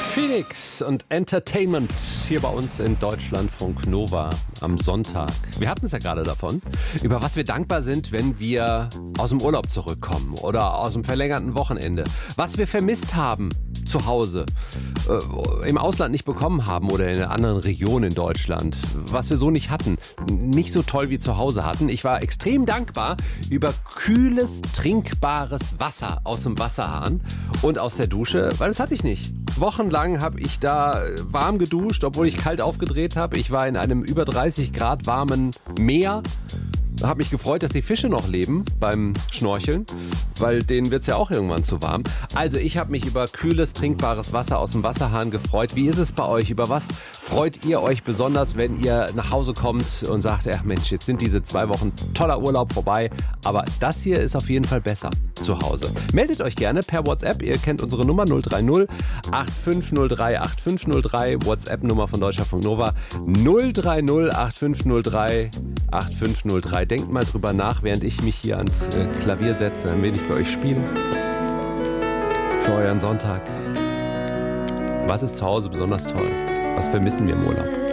Phoenix und Entertainment hier bei uns in Deutschlandfunk Nova am Sonntag. Wir hatten es ja gerade davon, über was wir dankbar sind, wenn wir aus dem Urlaub zurückkommen oder aus dem verlängerten Wochenende. Was wir vermisst haben zu Hause, im Ausland nicht bekommen haben oder in einer anderen Region in Deutschland. Was wir so nicht hatten, nicht so toll wie zu Hause hatten. Ich war extrem dankbar über kühles, trinkbares Wasser aus dem Wasserhahn und aus der Dusche, weil das hatte ich nicht. Wochenlang habe ich da warm geduscht, obwohl ich kalt aufgedreht habe. Ich war in einem über 30 Grad warmen Meer. Habe mich gefreut, dass die Fische noch leben beim Schnorcheln, weil denen wird es ja auch irgendwann zu warm. Also ich habe mich über kühles, trinkbares Wasser aus dem Wasserhahn gefreut. Wie ist es bei euch? Über was freut ihr euch besonders, wenn ihr nach Hause kommt und sagt, ach Mensch, jetzt sind diese 2 Wochen toller Urlaub vorbei, aber das hier ist auf jeden Fall besser zu Hause. Meldet euch gerne per WhatsApp. Ihr kennt unsere Nummer 030 8503 8503, WhatsApp-Nummer von Deutschlandfunk Nova 030 8503 8503. Denkt mal drüber nach, während ich mich hier ans Klavier setze, ein wenig für euch spiele. Für euren Sonntag. Was ist zu Hause besonders toll? Was vermissen wir im Urlaub?